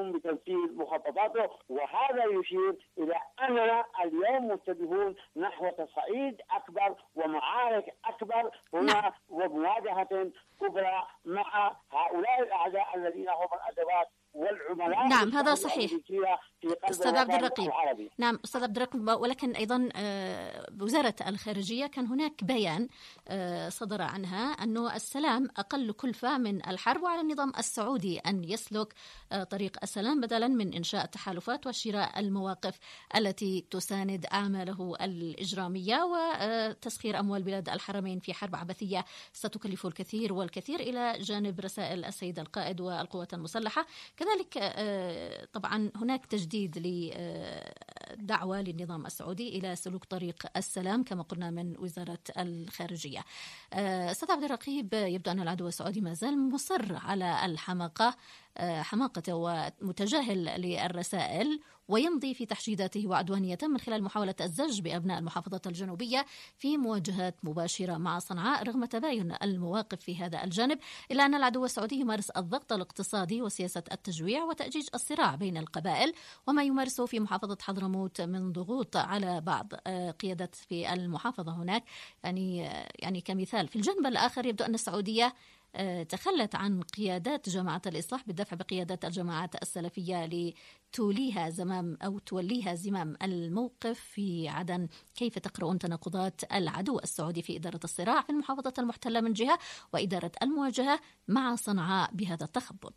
يقوم بتنفيذ مخططاته. وهذا يشير إلى أننا اليوم متجهون نحو تصعيد أكبر ومعارك أكبر هنا ومواجهة كبرى مع هؤلاء الأعداء الذين هم الأدوات والعملاء. نعم هذا صحيح أستاذ عبد الرقيب. نعم أستاذ عبد الرقيب، ولكن أيضا وزارة الخارجية كان هناك بيان صدر عنها أنه السلام أقل كلفة من الحرب، وعلى النظام السعودي أن يسلك طريق السلام بدلا من إنشاء تحالفات وشراء المواقف التي تساند أعماله الإجرامية وتسخير أموال بلاد الحرمين في حرب عبثية ستكلف الكثير والكثير، إلى جانب رسائل السيد القائد والقوات المسلحة. كذلك طبعا هناك تجديد لدعوة للنظام السعودي إلى سلوك طريق السلام كما قلنا من وزارة الخارجية. أستاذ عبد الرقيب، يبدو أن العدو السعودي ما زال مصر على حماقته ومتجاهل للرسائل، ويمضي في تحشيداته وعدوانيته من خلال محاولة الزج بأبناء المحافظات الجنوبية في مواجهات مباشرة مع صنعاء رغم تباين المواقف في هذا الجانب، إلا أن العدو السعودي يمارس الضغط الاقتصادي وسياسة التجويع وتأجيج الصراع بين القبائل، وما يمارسه في محافظة حضرموت من ضغوط على بعض قيادات في المحافظة هناك. يعني كمثال، في الجانب الآخر يبدو أن السعودية تخلت عن قيادات جماعة الإصلاح بالدفع بقيادات الجماعات السلفية لتوليها زمام الموقف في عدن. كيف تقرؤون تناقضات العدو السعودي في إدارة الصراع في المحافظة المحتلة من جهة وإدارة المواجهة مع صنعاء بهذا التخبط؟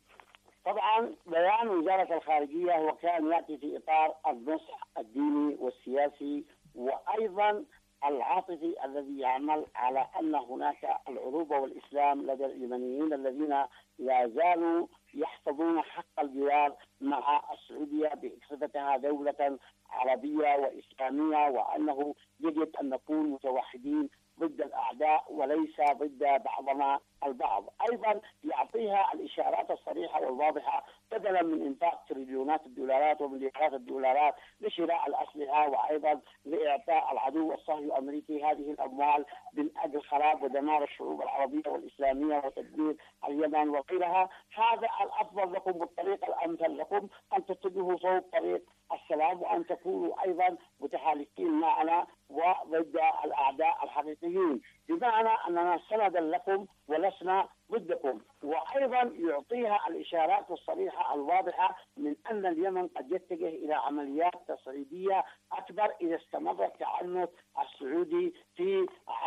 طبعا بيان وزارة الخارجية هو كان يأتي في إطار النصح الديني والسياسي وأيضا العاطفي الذي يعمل على أن هناك العروبة والإسلام لدى اليمنيين الذين لا زالوا يحفظون حق الجوار مع السعودية بصفتها دولة عربية وإسلامية، وأنه يجب أن نكون متوحدين ضد الأعداء وليس ضد بعضنا البعض. أيضا يعطيها الإشارات الصريحة والواضحة بدلا من إنفاق تريليونات الدولارات ومليارات الدولارات لشراء الأسلحة وأيضا لإعطاء العدو الصهيوني الأمريكي هذه الأموال من أجل خراب ودمار الشعوب العربية والإسلامية وتدمير اليمن وغيرها. هذا الأفضل لكم والطريق الأمثل لكم أن تتجهوا صوب طريق السلام وأن تكونوا أيضا متحالفين معنا وضد الأعداء الحقيقيين، بمعنى أننا سندا لكم ولسنا ضدكم. وأيضا يعطيها الإشارات الصريحة الواضحة من أن اليمن قد يتجه إلى عمليات تصعيدية أكبر إذا استمر التعنت السعودي في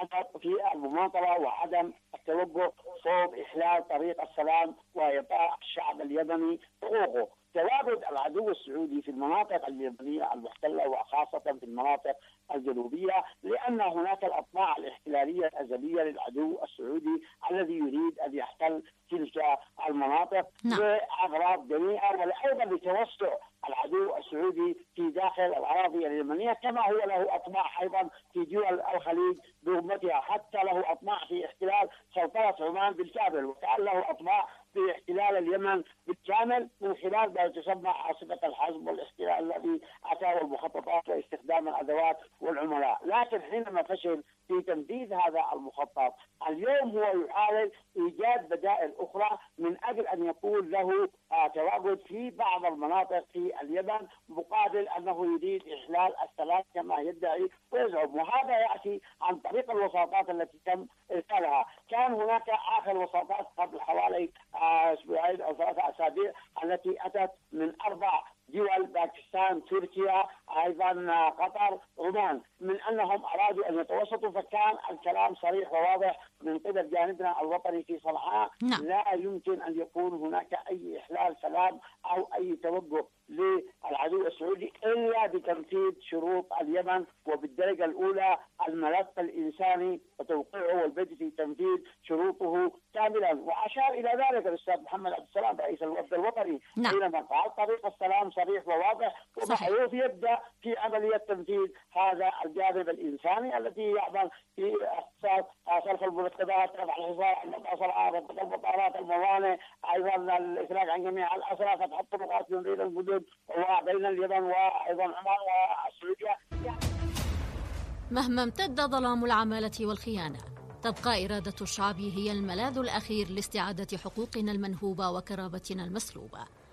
المماطلة وعدم التوجه صوب إحلال طريق السلام وإعطاء الشعب اليمني حقوقه. تواجد العدو السعودي في المناطق اليمنية المحتلة وخاصة في المناطق الجنوبية لأن هناك الأطماع الاحتلالية الأزلية للعدو السعودي الذي يريد أن يحتل تلك المناطق بأغراض جميعة، وأيضا لتوسع العدو السعودي في داخل الأراضي اليمنية، كما هو له أطماع أيضا في دول الخليج برمتها، حتى له أطماع في احتلال سلطنة عمان بالكامل، وكان له أطماع في احتلال اليمن بالكامل من خلال ما تسمى عاصفة الحزم والاحتلال الذي أتاه المخططات واستخدام الأدوات والعملاء. لكن حينما فشل في تنفيذ هذا المخطط اليوم هو يحاول إيجاد بدائل أخرى من أجل أن يكون له تواجد في بعض المناطق في اليمن مقابل أنه يريد إحلال السلام كما يدعي ويزعم. وهذا يأتي عن طريق الوساطات التي تم إرسالها. كان هناك آخر وساطات قبل حوالي أسبوعين أو 3 أسابيع التي أتت من 4 دول، باكستان، تركيا، أيضا قطر، عمان، من أنهم أرادوا أن يتوسطوا، فكان الكلام صريح وواضح من قبل جانبنا الوطني في صنعاء. لا يمكن أن يكون هناك أي إحلال سلام أو أي توجه للعدو السعودي إلا بتنفيذ شروط اليمن، وبالدرجة الأولى الملف الإنساني وتوقيعه والبدء في تنفيذ شروطه كاملا. وأشار إلى ذلك الأستاذ محمد عبد السلام رئيس الوفد الوطني حينما قال طريق السلام صريح وواضح ومحيوف يبدأ في عملية تنفيذ هذا الجانب الإنساني الذي يعمل في اقتصاد صرف المرتبات، رفع الحصار عن الأسرى، رفع المطارات، الموانئ، أيضا الإفراج عن جميع الأسرى، فتح الطرقات من بين المدن وبين اليمن وأيضا عمان والسعودية. مهما امتد ظلام العمالة والخيانة تبقى إرادة الشعب هي الملاذ الأخير لاستعادة حقوقنا المنهوبة وكرامتنا المسلوبة.